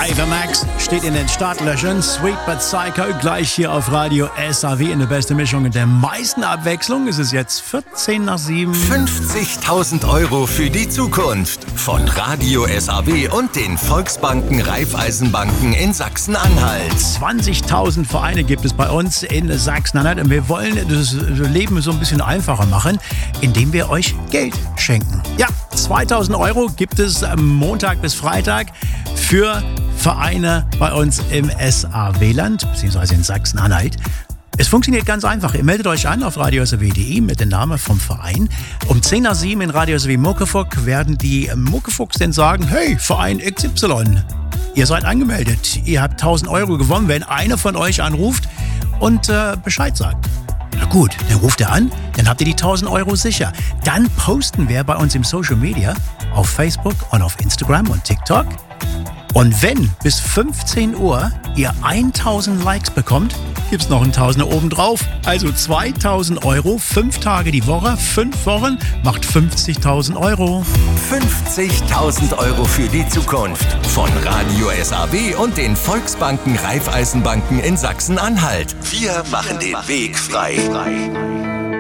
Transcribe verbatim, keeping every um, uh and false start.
Ava Max steht in den Startlöchern. Sweet but Psycho gleich hier auf Radio S A W in der besten Mischung und der meisten Abwechslung. Es ist jetzt vierzehn nach sieben. fünfzigtausend Euro für die Zukunft von Radio S A W und den Volksbanken Raiffeisenbanken in Sachsen-Anhalt. zwanzigtausend Vereine gibt es bei uns in Sachsen-Anhalt und wir wollen das Leben so ein bisschen einfacher machen, indem wir euch Geld schenken. Ja, zweitausend Euro gibt es Montag bis Freitag für Vereine bei uns im S A W-Land, beziehungsweise in Sachsen-Anhalt. Es funktioniert ganz einfach. Ihr meldet euch an auf radio s a w punkt d e mit dem Namen vom Verein. Um zehn nach sieben in Radio S A W Muckefuck werden die Muckefucks dann sagen, hey, Verein X Y, ihr seid angemeldet. Ihr habt tausend Euro gewonnen, wenn einer von euch anruft und äh, Bescheid sagt. Na gut, dann ruft er an, dann habt ihr die tausend Euro sicher. Dann posten wir bei uns im Social Media, auf Facebook und auf Instagram und TikTok. Und wenn bis fünfzehn Uhr ihr tausend Likes bekommt, gibt's noch einen Tausender obendrauf. Also zweitausend Euro, fünf Tage die Woche, fünf Wochen, macht fünfzigtausend Euro. fünfzigtausend Euro für die Zukunft von Radio S A W und den Volksbanken Raiffeisenbanken in Sachsen-Anhalt. Wir machen den Weg frei.